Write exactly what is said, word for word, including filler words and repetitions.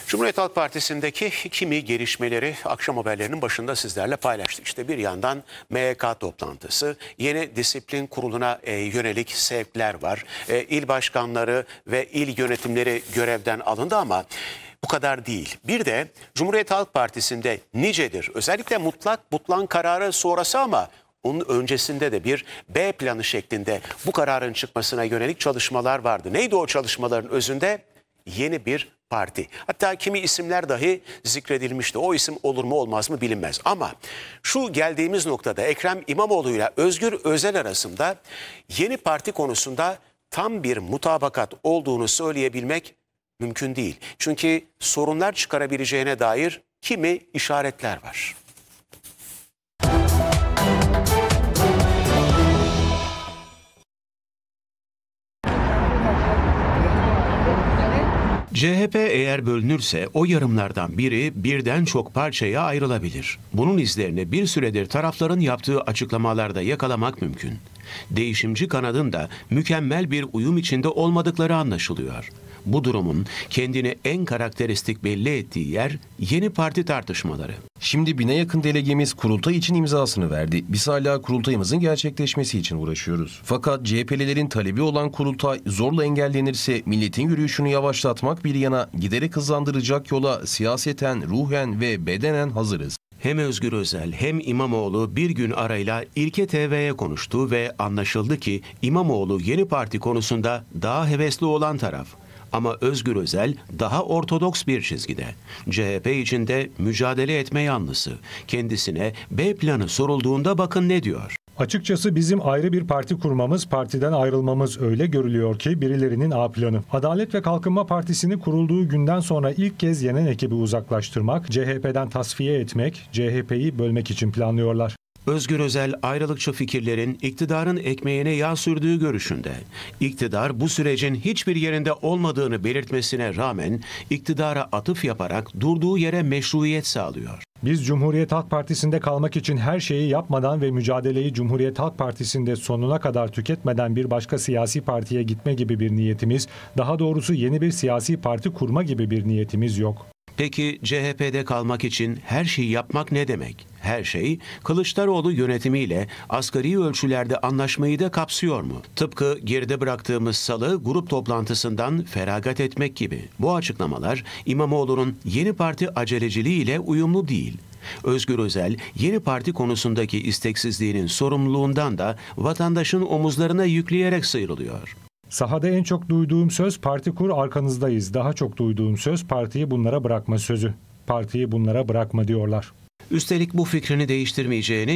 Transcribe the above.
Cumhuriyet Halk Partisi'ndeki kimi gelişmeleri akşam haberlerinin başında sizlerle paylaştık. İşte bir yandan M Y K toplantısı, yeni disiplin kuruluna e, yönelik sevkler var. E, il başkanları ve il yönetimleri görevden alındı ama bu kadar değil. Bir de Cumhuriyet Halk Partisi'nde nicedir, özellikle mutlak butlan kararı sonrası ama onun öncesinde de bir B planı şeklinde bu kararın çıkmasına yönelik çalışmalar vardı. Neydi o çalışmaların özünde? Yeni bir parti. Hatta kimi isimler dahi zikredilmişti. O isim olur mu olmaz mı bilinmez. Ama şu geldiğimiz noktada Ekrem İmamoğlu ile Özgür Özel arasında yeni parti konusunda tam bir mutabakat olduğunu söyleyebilmek mümkün değil. Çünkü sorunlar çıkarabileceğine dair kimi işaretler var. C H P eğer bölünürse o yarımlardan biri birden çok parçaya ayrılabilir. Bunun izlerini bir süredir tarafların yaptığı açıklamalarda yakalamak mümkün. Değişimci kanadın da mükemmel bir uyum içinde olmadıkları anlaşılıyor. Bu durumun kendini en karakteristik belli ettiği yer yeni parti tartışmaları. Şimdi bine yakın delegemiz kurultay için imzasını verdi. Biz hala kurultayımızın gerçekleşmesi için uğraşıyoruz. Fakat C H P'lilerin talebi olan kurultay zorla engellenirse milletin yürüyüşünü yavaşlatmak bir yana giderek hızlandıracak yola siyaseten, ruhen ve bedenen hazırız. Hem Özgür Özel hem İmamoğlu bir gün arayla İlke T V'ye konuştu ve anlaşıldı ki İmamoğlu yeni parti konusunda daha hevesli olan taraf. Ama Özgür Özel daha ortodoks bir çizgide. C H P içinde mücadele etme yanlısı. Kendisine B planı sorulduğunda bakın ne diyor. Açıkçası bizim ayrı bir parti kurmamız, partiden ayrılmamız öyle görülüyor ki birilerinin A planı. Adalet ve Kalkınma Partisi'ni kurulduğu günden sonra ilk kez yenen ekibi uzaklaştırmak, C H P'den tasfiye etmek, C H P'yi bölmek için planlıyorlar. Özgür Özel ayrılıkçı fikirlerin iktidarın ekmeğine yağ sürdüğü görüşünde. İktidar bu sürecin hiçbir yerinde olmadığını belirtmesine rağmen iktidara atıf yaparak durduğu yere meşruiyet sağlıyor. Biz Cumhuriyet Halk Partisi'nde kalmak için her şeyi yapmadan ve mücadeleyi Cumhuriyet Halk Partisi'nde sonuna kadar tüketmeden bir başka siyasi partiye gitme gibi bir niyetimiz, daha doğrusu yeni bir siyasi parti kurma gibi bir niyetimiz yok. Peki C H P'de kalmak için her şeyi yapmak ne demek? Her şey Kılıçdaroğlu yönetimiyle asgari ölçülerde anlaşmayı da kapsıyor mu? Tıpkı geride bıraktığımız salı grup toplantısından feragat etmek gibi. Bu açıklamalar İmamoğlu'nun yeni parti aceleciliğiyle uyumlu değil. Özgür Özel yeni parti konusundaki isteksizliğinin sorumluluğundan da vatandaşın omuzlarına yükleyerek sıyrılıyor. Sahada en çok duyduğum söz parti kur arkanızdayız. Daha çok duyduğum söz partiyi bunlara bırakma sözü. Partiyi bunlara bırakma diyorlar. Üstelik bu fikrini değiştirmeyeceğini